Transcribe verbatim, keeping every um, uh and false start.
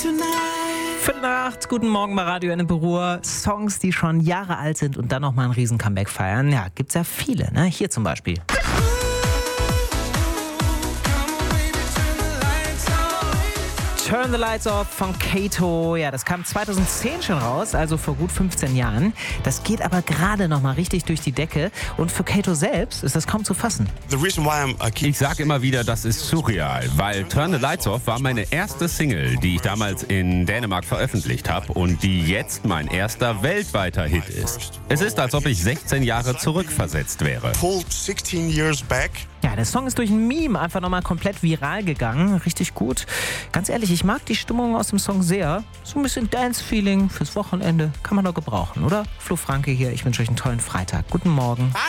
Viertel nach acht, guten Morgen bei Radio N P Ruhr. Songs, die schon Jahre alt sind und dann nochmal ein Riesen-Comeback feiern. Ja, gibt's ja viele, ne? Hier zum Beispiel. Turn the Lights Off von Kato. Ja, das kam zweitausendzehn schon raus, also vor gut fünfzehn Jahren. Das geht aber gerade noch mal richtig durch die Decke. Und für Kato selbst ist das kaum zu fassen. Ich sage immer wieder, das ist surreal, weil Turn the Lights Off war meine erste Single, die ich damals in Dänemark veröffentlicht habe und die jetzt mein erster weltweiter Hit ist. Es ist, als ob ich sechzehn Jahre zurückversetzt wäre. Ja, der Song ist durch ein Meme einfach nochmal komplett viral gegangen. Richtig gut. Ganz ehrlich, ich mag die Stimmung aus dem Song sehr. So ein bisschen Dance-Feeling fürs Wochenende kann man doch gebrauchen, oder? Flo Franke hier, ich wünsche euch einen tollen Freitag. Guten Morgen.